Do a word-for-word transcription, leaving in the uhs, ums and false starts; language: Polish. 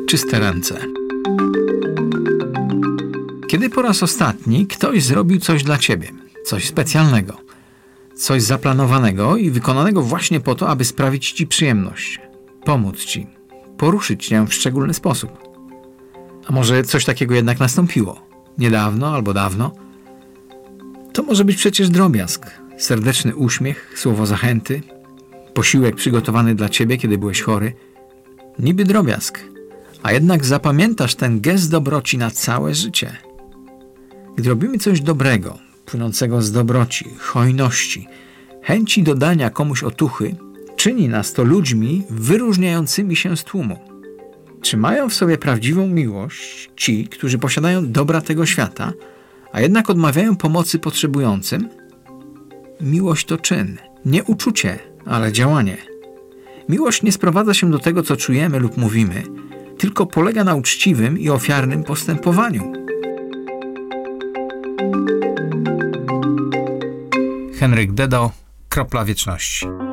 czyste ręce. Kiedy po raz ostatni ktoś zrobił coś dla ciebie, coś specjalnego, coś zaplanowanego i wykonanego właśnie po to, aby sprawić ci przyjemność, pomóc ci, poruszyć cię w szczególny sposób? A może coś takiego jednak nastąpiło? Niedawno albo dawno? To może być przecież drobiazg, serdeczny uśmiech, słowo zachęty, posiłek przygotowany dla ciebie, kiedy byłeś chory. Niby drobiazg, a jednak zapamiętasz ten gest dobroci na całe życie. Gdy robimy coś dobrego, płynącego z dobroci, hojności, chęci dodania komuś otuchy, czyni nas to ludźmi wyróżniającymi się z tłumu. Czy mają w sobie prawdziwą miłość ci, którzy posiadają dobra tego świata, a jednak odmawiają pomocy potrzebującym? Miłość to czyn, nie uczucie, ale działanie. Miłość nie sprowadza się do tego, co czujemy lub mówimy, tylko polega na uczciwym i ofiarnym postępowaniu. Henryk Dedo, Kropla Wieczności.